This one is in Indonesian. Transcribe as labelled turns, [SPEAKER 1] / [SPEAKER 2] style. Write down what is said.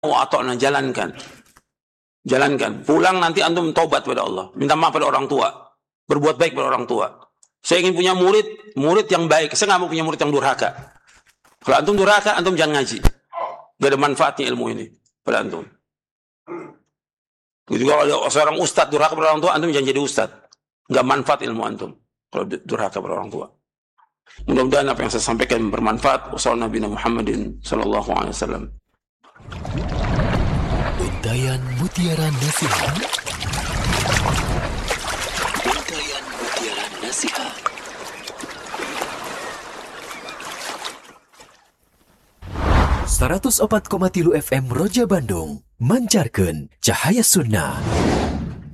[SPEAKER 1] wa ata'na, jalankan. Jalankan. Pulang nanti antum taubat pada Allah. Minta maaf pada orang tua. Berbuat baik pada orang tua. Saya ingin punya murid yang baik. Saya nggak mau punya murid yang durhaka. Kalau antum durhaka, antum jangan ngaji. Gak ada manfaatnya ilmu ini pada antum. Juga kalau seorang ustadz durhaka pada orang tua, antum jangan jadi ustadz. Gak manfaat ilmu antum kalau durhaka pada orang tua. Mudah-mudahan apa yang saya sampaikan bermanfaat. Wassalamualaikum Muhammadin sallallahu alaihi wasallam.
[SPEAKER 2] Untayan Mutiara Nasihat. Untayan Mutiara Nasihat. Seratus 4,3 FM Roja Bandung mancarkan cahaya sunnah.